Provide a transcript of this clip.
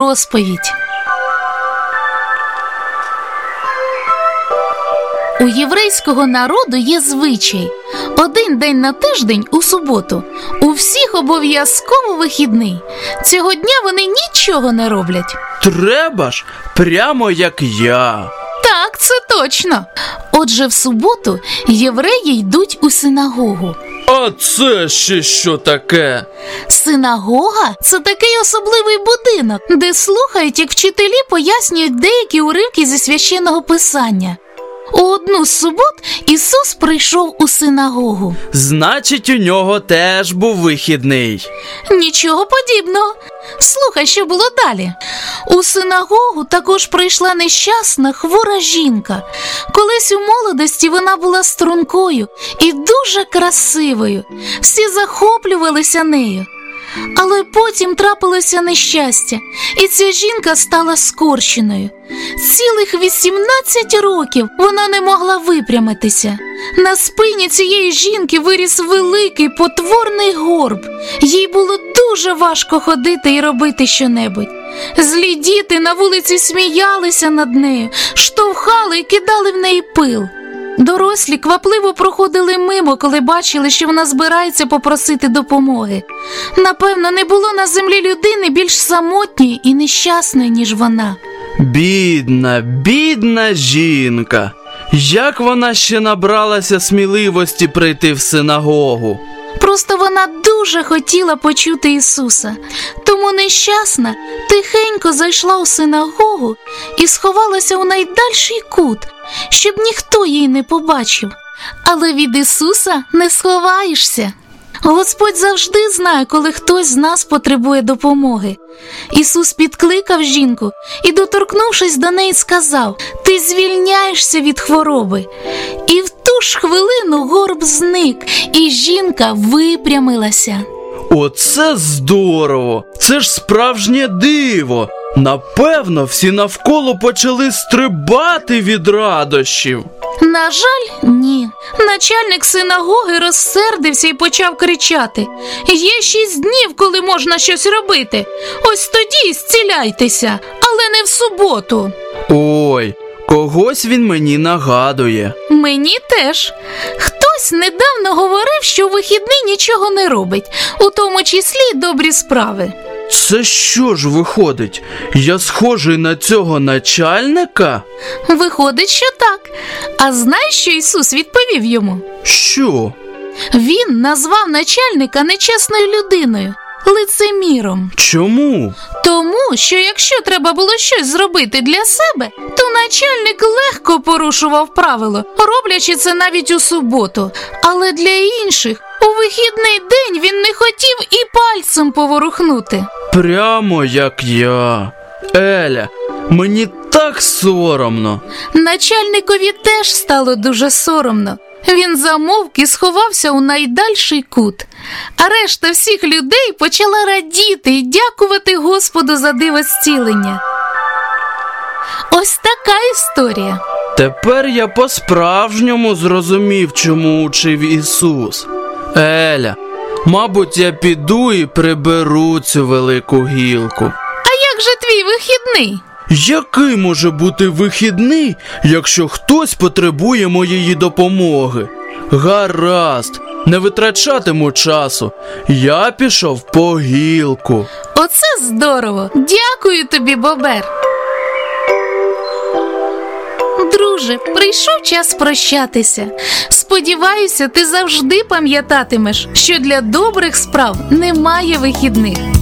розповідь. У єврейського народу є звичай. Один день на тиждень, у суботу, у всіх обов'язково вихідний. Цього дня вони нічого не роблять. Треба ж, прямо як я. Так, це точно. Отже, в суботу євреї йдуть у синагогу. А це ще що таке? Синагога – це такий особливий будинок, де слухають, як вчителі пояснюють деякі уривки зі священного писання. У одну з субот Ісус прийшов у синагогу. Значить, у нього теж був вихідний. Нічого подібного. Слухай, що було далі. У синагогу також прийшла нещасна, хвора жінка. Колись у молодості вона була стрункою і дуже красивою. Всі захоплювалися нею. Але потім трапилося нещастя, і ця жінка стала скорченою. Цілих 18 років вона не могла випрямитися. На спині цієї жінки виріс великий потворний горб. Їй було дуже важко ходити і робити щонебудь. Злі діти на вулиці сміялися над нею, штовхали і кидали в неї пил. Дорослі квапливо проходили мимо, коли бачили, що вона збирається попросити допомоги. Напевно, не було на землі людини більш самотньої і нещасної, ніж вона. Бідна, бідна жінка. Як вона ще набралася сміливості прийти в синагогу? Просто вона дуже хотіла почути Ісуса. Тому нещасна тихенько зайшла у синагогу і сховалася у найдальший кут, щоб ніхто її не побачив. Але від Ісуса не сховаєшся. Господь завжди знає, коли хтось з нас потребує допомоги. Ісус підкликав жінку і, доторкнувшись до неї, сказав: «Ти звільняєшся від хвороби». І в ту ж хвилину горб зник, і жінка випрямилася. Оце здорово! Це ж справжнє диво! Напевно, всі навколо почали стрибати від радощів. На жаль, ні. Начальник синагоги розсердився і почав кричати: «Є 6 днів, коли можна щось робити. Ось тоді зціляйтеся, але не в суботу». Ой, когось він мені нагадує. Мені теж. Хтось недавно говорив, що у вихідний нічого не робить, у тому числі й добрі справи. Це що ж виходить? Я схожий на цього начальника? Виходить, що так. А знаєш, що Ісус відповів йому? Що? Він назвав начальника нечесною людиною, лицеміром. Чому? Тому, що якщо треба було щось зробити для себе, то начальник легко порушував правило, роблячи це навіть у суботу. Але для інших у вихідний день він не хотів і пальцем поворухнути. Прямо як я. Еля, мені так соромно. Начальникові теж стало дуже соромно. Він замовк і сховався у найдальший кут. А решта всіх людей почала радіти і дякувати Господу за диво зцілення. Ось така історія. Тепер я по-справжньому зрозумів, чому учив Ісус. Еля, мабуть, я піду і приберу цю велику гілку. А як же твій вихідний? Який може бути вихідний, якщо хтось потребує моєї допомоги? Гаразд, не витрачатиму часу. Я пішов по гілку. Оце здорово! Дякую тобі, Бобер! Друже, прийшов час прощатися. Сподіваюся, ти завжди пам'ятатимеш, що для добрих справ немає вихідних.